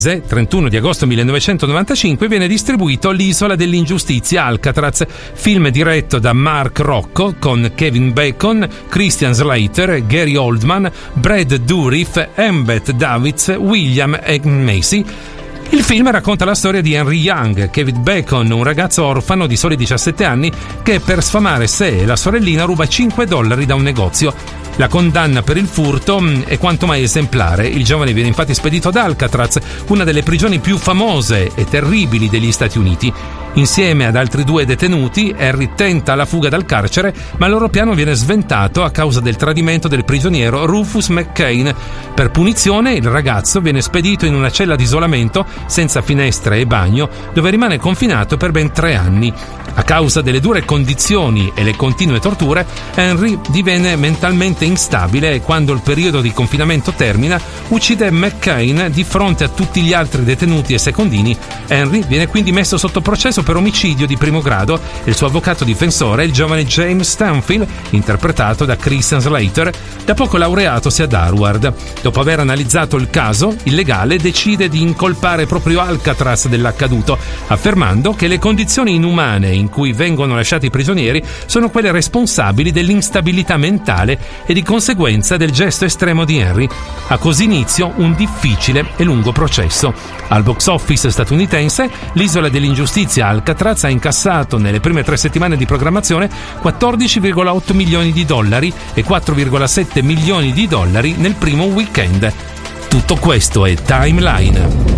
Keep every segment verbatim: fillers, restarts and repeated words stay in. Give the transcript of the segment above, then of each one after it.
trentuno di agosto millenovecentonovantacinque viene distribuito L'isola dell'ingiustizia Alcatraz, film diretto da Mark Rocco con Kevin Bacon, Christian Slater, Gary Oldman, Brad Dourif, Embeth Davids, William e Macy. Il film racconta la storia di Henry Young, Kevin Bacon, un ragazzo orfano di soli diciassette anni che per sfamare sé e la sorellina ruba cinque dollari da un negozio. La condanna per il furto è quanto mai esemplare. Il giovane viene infatti spedito ad Alcatraz, una delle prigioni più famose e terribili degli Stati Uniti. Insieme ad altri due detenuti, Henry tenta la fuga dal carcere, ma il loro piano viene sventato a causa del tradimento del prigioniero Rufus McCain. Per punizione, il ragazzo viene spedito in una cella di isolamento senza finestre e bagno, dove rimane confinato per ben tre anni. A causa delle dure condizioni e le continue torture, Henry diviene mentalmente instabile e quando il periodo di confinamento termina, uccide McCain di fronte a tutti gli altri detenuti e secondini. Henry viene quindi messo sotto processo per omicidio di primo grado e il suo avvocato difensore è il giovane James Stanfield, interpretato da Christian Slater, da poco laureatosi ad Harvard. Dopo aver analizzato il caso, il legale decide di incolpare proprio Alcatraz dell'accaduto, affermando che le condizioni inumane in cui vengono lasciati i prigionieri sono quelle responsabili dell'instabilità mentale e di conseguenza del gesto estremo di Henry. Ha così inizio un difficile e lungo processo. Al box office statunitense, L'isola dell'ingiustizia Alcatraz ha incassato nelle prime tre settimane di programmazione quattordici virgola otto milioni di dollari e quattro virgola sette milioni di dollari nel primo weekend. Tutto questo è Timeline.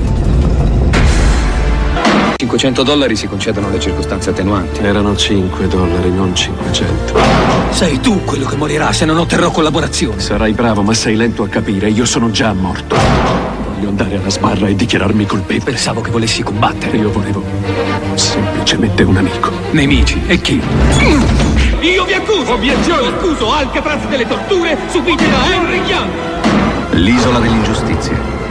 cinquecento dollari si concedono le circostanze attenuanti. Erano cinque dollari, non cinquecento. Sei tu quello che morirà se non otterrò collaborazione. Sarai bravo, ma sei lento a capire. Io sono già morto. Voglio andare alla sbarra e dichiararmi colpevole. Pensavo che volessi combattere. Io volevo semplicemente un amico. Nemici? E chi? Io vi accuso! Obiezione! Accuso Alcatraz delle torture subite da Henry Young! L'isola dell'ingiustizia.